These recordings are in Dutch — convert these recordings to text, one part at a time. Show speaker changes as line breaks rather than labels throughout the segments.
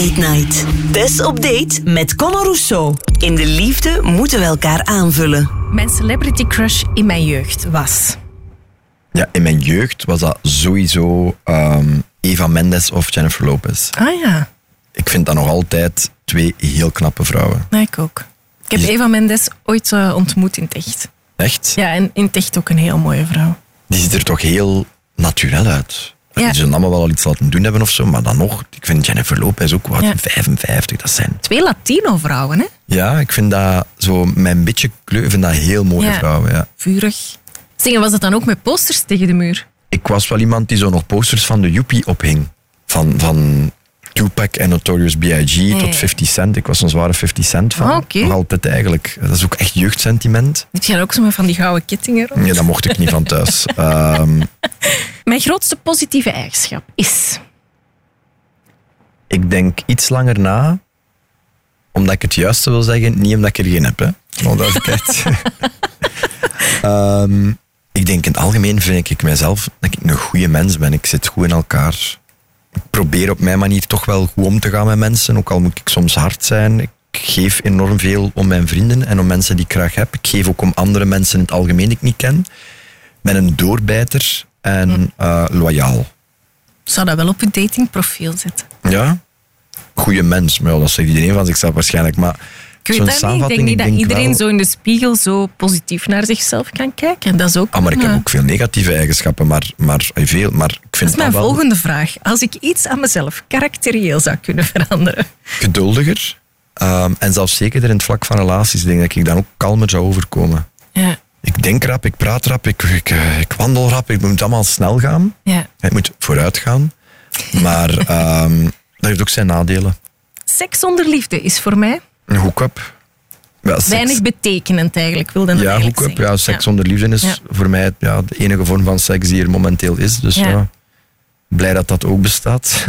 Late Night. Tess op date met Conor Rousseau. In de liefde moeten we elkaar aanvullen.
Mijn celebrity crush in mijn jeugd was...
Ja, in mijn jeugd was dat sowieso Eva Mendes of Jennifer Lopez.
Ah ja.
Ik vind dat nog altijd 2 heel knappe vrouwen.
Nee, ik ook. Ik heb Eva Mendes ooit ontmoet in het echt.
Echt?
Ja, en in het echt ook een heel mooie vrouw.
Die ziet er toch heel natuurlijk uit.
Ja.
Die zullen allemaal wel al iets laten doen hebben of zo, maar dan nog, ik vind Jennifer Lopez ook wat, 55, dat zijn...
2 Latino-vrouwen, hè?
Ja, ik vind dat zo, mijn beetje kleur, ik vind dat heel mooie vrouwen, ja.
Vurig. Zeg, was het dan ook met posters tegen de muur?
Ik was wel iemand die zo nog posters van de Joepie ophing. Van Tupac en Notorious B.I.G. tot 50 Cent. Ik was een zware 50 Cent fan. Nog altijd eigenlijk. Dat is ook echt jeugdsentiment.
Heb je ook zo met van die gouden kettingen rond?
Nee, dat mocht ik niet van thuis.
Mijn grootste positieve eigenschap is...
Ik denk iets langer na, omdat ik het juiste wil zeggen, niet omdat ik er geen heb. Hè. Ik denk in het algemeen vind ik mijzelf dat ik een goede mens ben. Ik zit goed in elkaar. Ik probeer op mijn manier toch wel goed om te gaan met mensen, ook al moet ik soms hard zijn. Ik geef enorm veel om mijn vrienden en om mensen die ik graag heb. Ik geef ook om andere mensen in het algemeen die ik niet ken. Ik ben een doorbijter en loyaal.
Zou dat wel op je datingprofiel zetten?
Ja, goede mens. Maar ja, dat zegt iedereen van zichzelf waarschijnlijk. Maar
ik weet dat niet. Ik denk niet dat iedereen zo in de spiegel zo positief naar zichzelf kan kijken. Dat is ook
maar ik heb ook veel negatieve eigenschappen, maar ik vind
dat is mijn volgende vraag. Als ik iets aan mezelf karakterieel zou kunnen veranderen.
Geduldiger en zelfs zekerder in het vlak van relaties. Ik denk dat ik dan ook kalmer zou overkomen.
Ja.
Ik denk rap, ik praat rap, ik wandel rap. Ik moet allemaal snel gaan.
Ja.
Ik moet vooruit gaan. Maar dat heeft ook zijn nadelen.
Seks zonder liefde is voor mij...
Een hook-up. Ja,
weinig betekenend eigenlijk, wilde dat eigenlijk
hook-up.
zeggen.
Ja, seks zonder liefde is voor mij de enige vorm van seks die er momenteel is. Dus blij dat dat ook bestaat.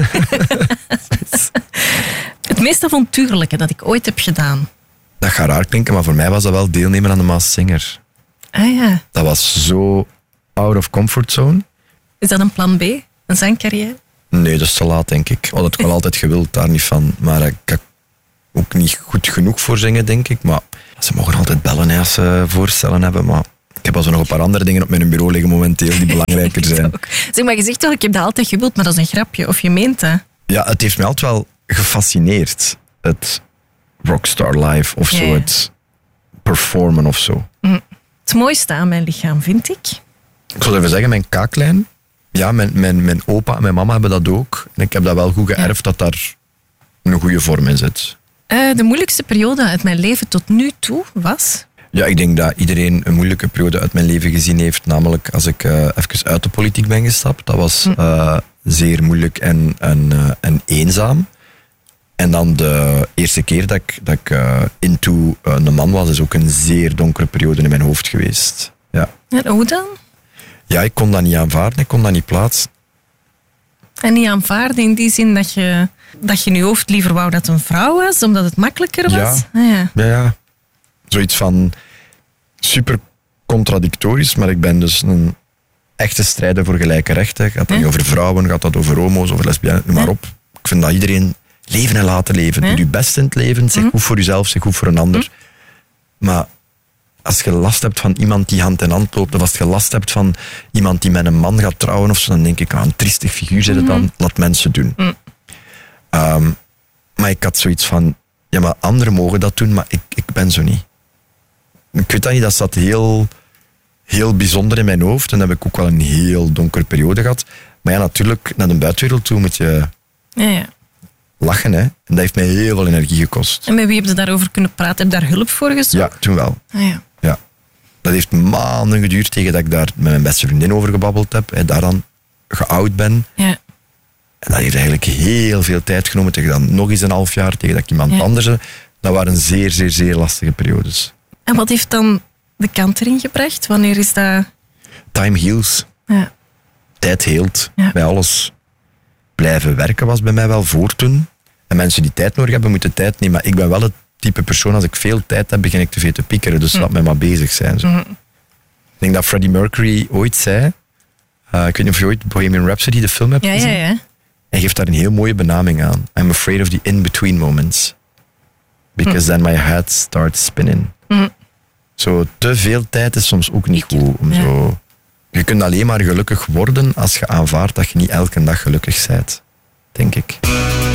Het meest avontuurlijke dat ik ooit heb gedaan.
Dat gaat raar klinken, maar voor mij was dat wel deelnemen aan de Masked Singer.
Ah ja.
Dat was zo out of comfort zone.
Is dat een plan B? Een zangcarrière?
Nee, dat is te laat, denk ik. Dat had ik wel altijd gewild, daar niet van. Maar ik heb ook niet goed genoeg voor zingen, denk ik. Maar ze mogen altijd bellen als ze voorstellen hebben. Maar ik heb al zo nog een paar andere dingen op mijn bureau liggen momenteel die belangrijker zijn.
Zeg maar, je zegt wel, ik heb dat altijd gewild, maar dat is een grapje. Of je meent dat?
Ja, het heeft mij altijd wel gefascineerd. Het rockstar life of zo. Het performen of zo.
Het mooiste aan mijn lichaam, vind ik.
Ik zou even zeggen, mijn kaaklijn. Ja, mijn opa en mijn mama hebben dat ook. En ik heb dat wel goed geërfd dat daar een goede vorm in zit.
De moeilijkste periode uit mijn leven tot nu toe was?
Ja, ik denk dat iedereen een moeilijke periode uit mijn leven gezien heeft. Namelijk als ik even uit de politiek ben gestapt. Dat was zeer moeilijk en eenzaam. En dan de eerste keer dat ik into een man was, is ook een zeer donkere periode in mijn hoofd geweest. Ja.
En hoe dan?
Ja, ik kon dat niet aanvaarden, ik kon dat niet plaatsen.
En niet aanvaarden in die zin dat je in je hoofd liever wou dat een vrouw was, omdat het makkelijker was?
Ja. Zoiets van super contradictorisch, maar ik ben dus een echte strijder voor gelijke rechten. Gaat dat niet over vrouwen, gaat dat over homo's, over lesbiennes, noem maar op. Ik vind dat iedereen leven en laten leven. Doe je best in het leven, zeg goed voor jezelf, zeg goed voor een ander. Maar als je last hebt van iemand die hand in hand loopt, of als je last hebt van iemand die met een man gaat trouwen, of zo, dan denk ik, een triestig figuur zit het dan, laat mensen doen. Maar ik had zoiets van, ja, maar anderen mogen dat doen, maar ik ben zo niet. Ik weet dat niet, dat zat heel, heel bijzonder in mijn hoofd, en dan heb ik ook wel een heel donkere periode gehad. Maar ja, natuurlijk, naar de buitenwereld toe moet je lachen, hè. En dat heeft mij heel veel energie gekost.
En met wie heb je daarover kunnen praten? Heb je daar hulp voor gezocht?
Ja, toen wel. Ja. Dat heeft maanden geduurd tegen dat ik daar met mijn beste vriendin over gebabbeld heb. En daar dan geout ben. Ja. En dat heeft eigenlijk heel veel tijd genomen. Tegen dan nog eens een half jaar, tegen dat ik iemand anders... Dat waren zeer, zeer, zeer lastige periodes.
En wat heeft dan de kant erin gebracht? Wanneer is dat...
Time heals.
Ja.
Tijd heelt. Bij alles. Blijven werken was bij mij wel voor toen. En mensen die tijd nodig hebben, moeten tijd nemen. Maar ik ben wel het type persoon, als ik veel tijd heb, begin ik te veel te piekeren. Dus laat mij maar bezig zijn. Zo. Ik denk dat Freddie Mercury ooit zei... ik weet niet of je ooit Bohemian Rhapsody, de film, hebt gezien.
Ja.
Hij geeft daar een heel mooie benaming aan. I'm afraid of the in-between moments. Because then my head starts spinning. Zo, te veel tijd is soms ook niet goed. Je kunt alleen maar gelukkig worden als je aanvaardt dat je niet elke dag gelukkig bent. Denk ik.